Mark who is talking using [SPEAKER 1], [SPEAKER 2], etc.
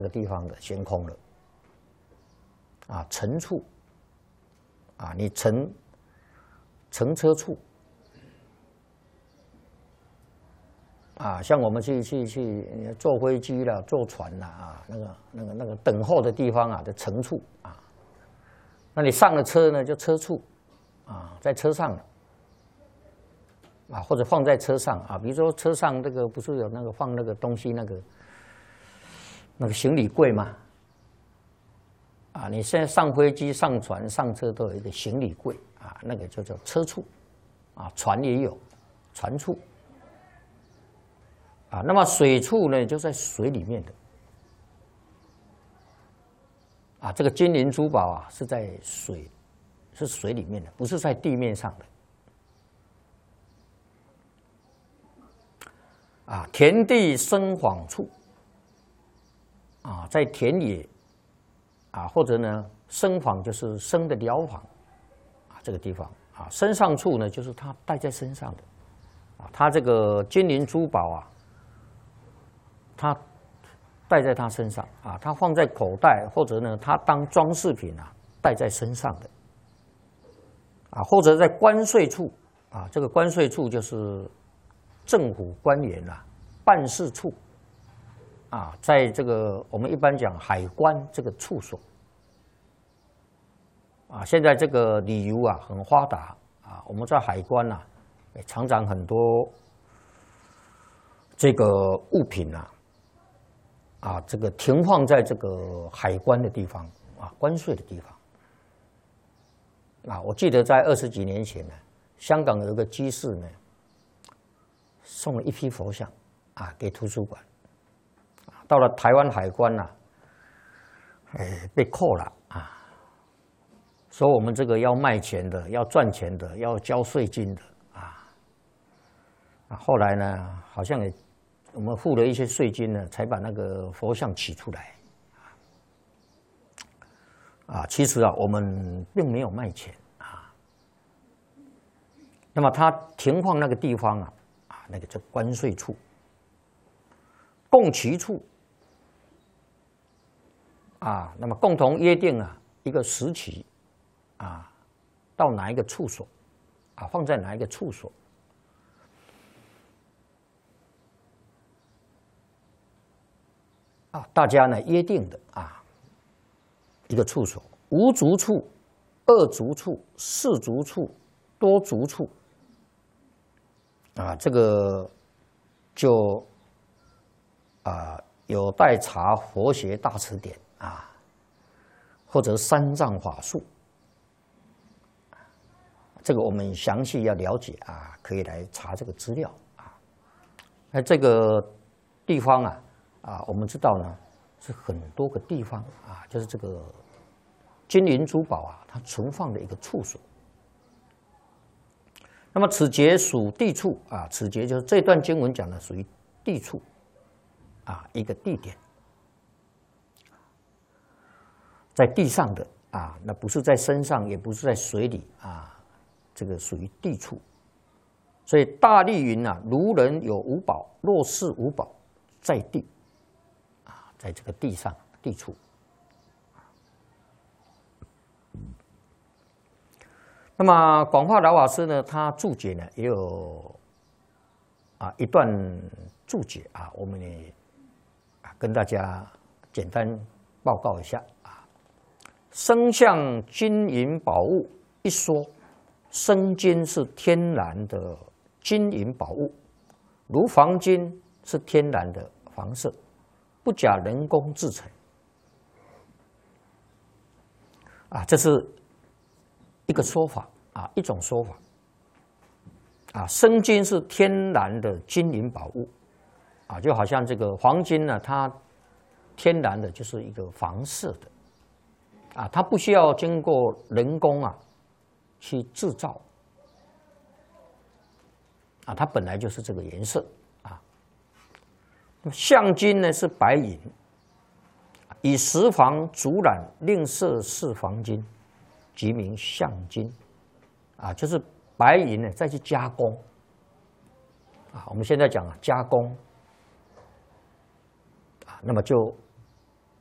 [SPEAKER 1] 这个地方的悬空了。啊，乘处，啊，你乘车处，啊，像我们去坐飞机啦、坐船啦，啊，那个等候的地方啊，的乘处啊，那你上了车呢，就车处，啊，在车上了，啊，或者放在车上啊，比如说车上这个不是有那个放那个东西那个行李柜吗？啊，你现在上飞机、上船、上车都有一个行李柜啊，那个就叫车处，啊，船也有船处，啊，那么水处呢，就在水里面的，啊，这个金银珠宝啊是在水里面的，不是在地面上的，啊，田地生坊处，啊，在田野。啊，或者呢，生坊就是生的疗坊，啊，这个地方啊，身上处呢，就是他带在身上的，啊，他这个金银珠宝啊，他带在他身上啊，他放在口袋，或者呢，他当装饰品啊，带在身上的，啊，或者在关税处啊，这个关税处就是政府官员啊办事处。啊，在这个我们一般讲海关这个处所，啊，现在这个旅游啊很发达啊，我们在海关呐，常常很多这个物品啊，啊，这个停放在这个海关的地方啊，关税的地方，啊，我记得在20几年前呢，香港有一个居士呢，送了一批佛像啊给图书馆。到了台湾海关呐，被扣了啊，说我们这个要卖钱的，要赚钱的，要交税金的啊。后来呢，好像我们付了一些税金呢，才把那个佛像取出来。啊，其实啊，我们并没有卖钱啊。那么他停放那个地方啊，那个叫关税处、供期处。啊，那么共同约定啊，一个时期，啊，到哪一个处所，啊，放在哪一个处所，啊，大家呢约定的啊，一个处所，无足处、二足处、四足处、多足处，啊，这个就有待查佛学大辞典。啊，或者三藏法术，这个我们详细要了解啊，可以来查这个资料啊。那这个地方啊，我们知道呢是很多个地方啊，就是这个金银珠宝啊，它存放的一个处所。那么此节属地处啊，此节就是这段经文讲的属于地处啊，一个地点。在地上的啊，那不是在身上，也不是在水里啊，这个属于地处。所以大利云啊，如人有五宝，若是五宝，在地啊，在这个地上地处。那么广化老法师呢，他注解呢也有一段注解啊，我们也跟大家简单报告一下。生相金银宝物一说，生金是天然的金银宝物，如黄金是天然的黄色，不假人工制成。啊，这是一个说法啊，一种说法。啊，生金是天然的金银宝物，啊，就好像这个黄金呢，它天然的就是一个黄色的。啊，它不需要经过人工去制造，啊，它本来就是这个颜色啊。那么象金呢是白银，以石房竹染另色是黄金，即名象金，啊，就是白银呢再去加工，啊，我们现在讲加工，啊，那么就